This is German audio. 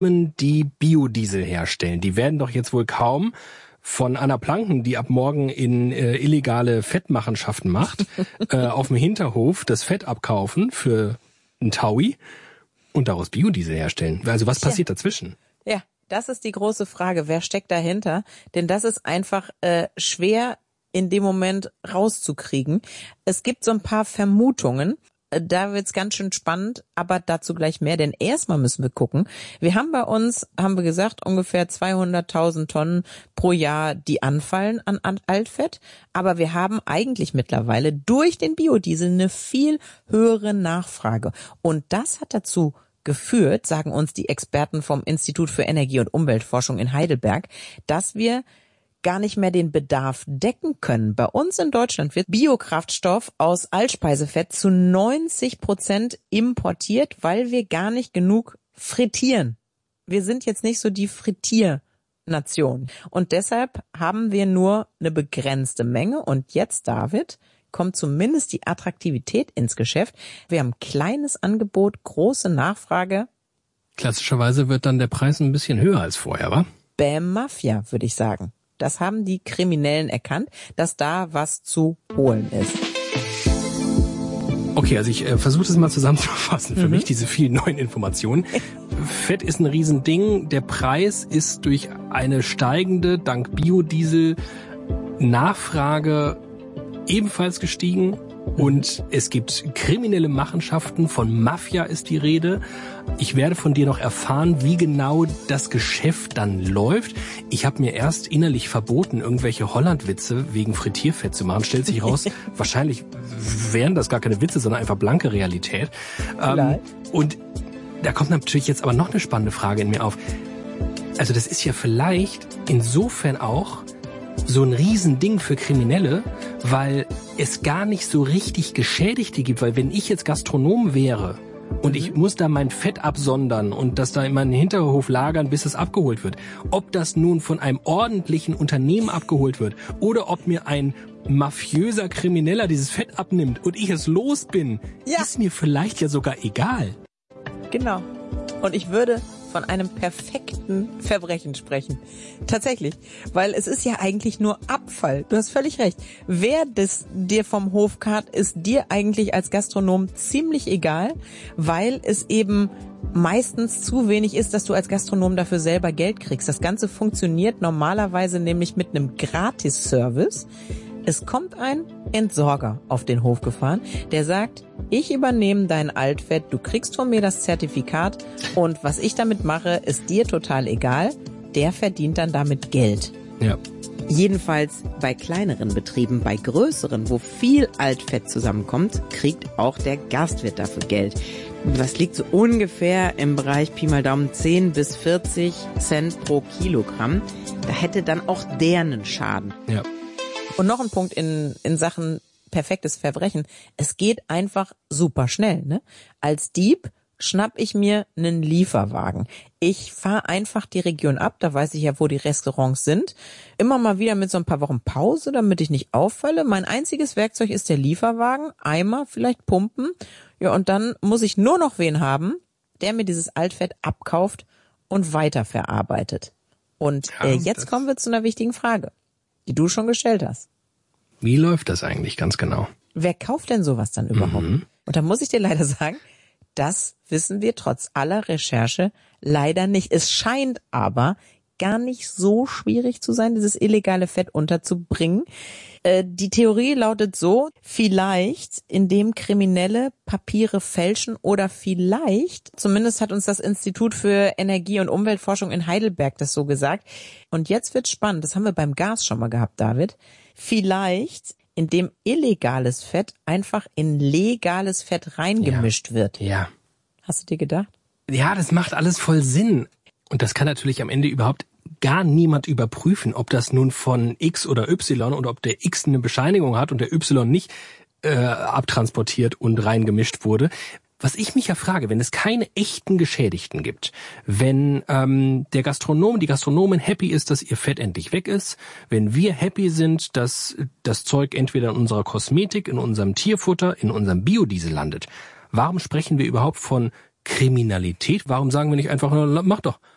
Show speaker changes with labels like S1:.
S1: die Biodiesel herstellen, die werden doch jetzt wohl kaum von Anna Planken, die ab morgen in illegale Fettmachenschaften macht, auf dem Hinterhof das Fett abkaufen für einen Taui und daraus Biodiesel herstellen. Also was passiert dazwischen?
S2: Ja, das ist die große Frage. Wer steckt dahinter? Denn das ist einfach schwer in dem Moment rauszukriegen. Es gibt so ein paar Vermutungen. Da wird's ganz schön spannend, aber dazu gleich mehr, denn erstmal müssen wir gucken. Wir haben bei uns, haben wir gesagt, ungefähr 200.000 Tonnen pro Jahr, die anfallen an Altfett, aber wir haben eigentlich mittlerweile durch den Biodiesel eine viel höhere Nachfrage. Und das hat dazu geführt, sagen uns die Experten vom Institut für Energie- und Umweltforschung in Heidelberg, dass wir gar nicht mehr den Bedarf decken können. Bei uns in Deutschland wird Biokraftstoff aus Altspeisefett zu 90% importiert, weil wir gar nicht genug frittieren. Wir sind jetzt nicht so die Frittiernation. Und deshalb haben wir nur eine begrenzte Menge. Und jetzt, David, kommt zumindest die Attraktivität ins Geschäft. Wir haben kleines Angebot, große Nachfrage.
S1: Klassischerweise wird dann der Preis ein bisschen höher als vorher, wa?
S2: Bam Mafia, würde ich sagen. Das haben die Kriminellen erkannt, dass da was zu holen ist.
S1: Okay, also ich versuche das mal zusammenzufassen für mich, diese vielen neuen Informationen. Fett ist ein Riesending. Der Preis ist durch eine steigende, dank Biodiesel, Nachfrage ebenfalls gestiegen. Und es gibt kriminelle Machenschaften, von Mafia ist die Rede. Ich werde von dir noch erfahren, wie genau das Geschäft dann läuft. Ich habe mir erst innerlich verboten, irgendwelche Hollandwitze wegen Frittierfett zu machen. Stellt sich raus, wahrscheinlich wären das gar keine Witze, sondern einfach blanke Realität. Und da kommt natürlich jetzt aber noch eine spannende Frage in mir auf. Also das ist ja vielleicht insofern auch so ein Riesending für Kriminelle, weil es gar nicht so richtig Geschädigte gibt. Weil wenn ich jetzt Gastronom wäre und ich muss da mein Fett absondern und das da in meinen Hinterhof lagern, bis es abgeholt wird, ob das nun von einem ordentlichen Unternehmen abgeholt wird oder ob mir ein mafiöser Krimineller dieses Fett abnimmt und ich es los bin, ist mir vielleicht ja sogar egal.
S2: Genau. Und ich würde von einem perfekten Verbrechen sprechen. Tatsächlich. Weil es ist ja eigentlich nur Abfall. Du hast völlig recht. Wer das dir vom Hof karrt, ist dir eigentlich als Gastronom ziemlich egal, weil es eben meistens zu wenig ist, dass du als Gastronom dafür selber Geld kriegst. Das Ganze funktioniert normalerweise nämlich mit einem Gratis-Service. Es kommt ein Entsorger auf den Hof gefahren, der sagt, ich übernehme dein Altfett, du kriegst von mir das Zertifikat und was ich damit mache, ist dir total egal. Der verdient dann damit Geld.
S1: Ja.
S2: Jedenfalls bei kleineren Betrieben, bei größeren, wo viel Altfett zusammenkommt, kriegt auch der Gastwirt dafür Geld. Was liegt so ungefähr im Bereich Pi mal Daumen 10 bis 40 Cent pro Kilogramm. Da hätte dann auch der einen Schaden.
S1: Ja.
S2: Und noch ein Punkt in Sachen perfektes Verbrechen. Es geht einfach super schnell, ne? Als Dieb schnapp ich mir einen Lieferwagen. Ich fahre einfach die Region ab, da weiß ich ja, wo die Restaurants sind. Immer mal wieder mit so ein paar Wochen Pause, damit ich nicht auffalle. Mein einziges Werkzeug ist der Lieferwagen, Eimer, vielleicht Pumpen. Ja, und dann muss ich nur noch wen haben, der mir dieses Altfett abkauft und weiterverarbeitet. Und jetzt kommen wir zu einer wichtigen Frage, die du schon gestellt hast.
S1: Wie läuft das eigentlich ganz genau?
S2: Wer kauft denn sowas dann überhaupt? Und da muss ich dir leider sagen, das wissen wir trotz aller Recherche leider nicht. Es scheint aber gar nicht so schwierig zu sein, dieses illegale Fett unterzubringen. Die Theorie lautet so, vielleicht indem Kriminelle Papiere fälschen oder vielleicht, zumindest hat uns das Institut für Energie- und Umweltforschung in Heidelberg das so gesagt. Und jetzt wird's spannend, das haben wir beim Gas schon mal gehabt, David. Vielleicht indem illegales Fett einfach in legales Fett reingemischt wird.
S1: Ja.
S2: Hast du dir gedacht?
S1: Ja, das macht alles voll Sinn. Und das kann natürlich am Ende überhaupt gar niemand überprüfen, ob das nun von X oder Y oder ob der X eine Bescheinigung hat und der Y nicht abtransportiert und reingemischt wurde. Was ich mich ja frage, wenn es keine echten Geschädigten gibt, wenn der Gastronom, die Gastronomin happy ist, dass ihr Fett endlich weg ist, wenn wir happy sind, dass das Zeug entweder in unserer Kosmetik, in unserem Tierfutter, in unserem Biodiesel landet, warum sprechen wir überhaupt von Kriminalität? Warum sagen wir nicht einfach, mach doch,